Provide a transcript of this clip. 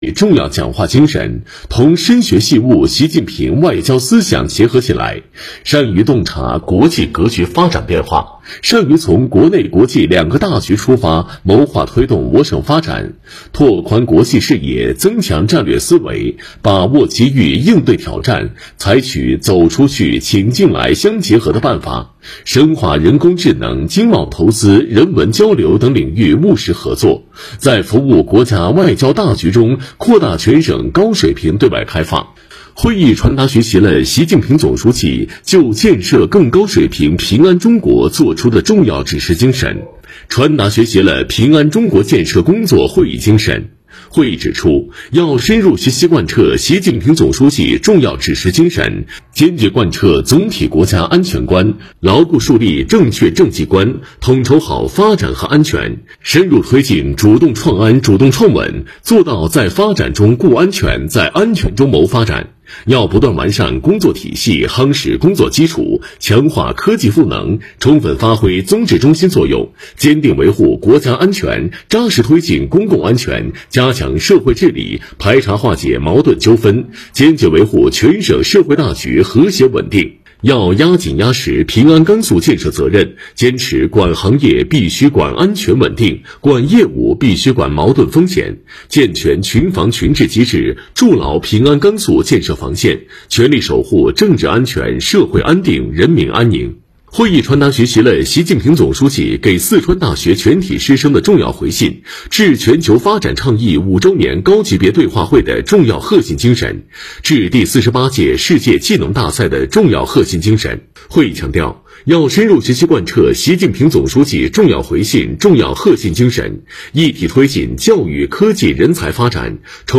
重要讲话精神同深学细悟习近平外交思想结合起来，善于洞察国际格局发展变化，善于从国内国际两个大局出发，谋划推动我省发展，拓宽国际视野，增强战略思维，把握机遇，应对挑战，采取走出去请进来相结合的办法，深化人工智能、经贸投资、人文交流等领域务实合作，在服务国家外交大局中扩大全省高水平对外开放。会议传达学习了习近平总书记就建设更高水平平安中国作出的重要指示精神，传达学习了平安中国建设工作会议精神。会议指出，要深入学习贯彻习近平总书记重要指示精神，坚决贯彻总体国家安全观，牢固树立正确政绩观，统筹好发展和安全，深入推进主动创安、主动创稳，做到在发展中顾安全，在安全中谋发展。要不断完善工作体系，夯实工作基础，强化科技赋能，充分发挥综治中心作用，坚定维护国家安全，扎实推进公共安全，加强社会治理，排查化解矛盾纠纷，坚决维护全省社会大局和谐稳定。要压紧压实平安甘肃建设责任，坚持管行业必须管安全稳定，管业务必须管矛盾风险，健全群防群治机制，筑牢平安甘肃建设防线，全力守护政治安全、社会安定、人民安宁。会议传达学习了习近平总书记给四川大学全体师生的重要回信，致全球发展倡议5周年高级别对话会的重要核心精神，致第48届世界技能大赛的重要核心精神。会议强调，要深入学习贯彻习近平总书记重要回信、重要核心精神，一体推进教育、科技、人才发展，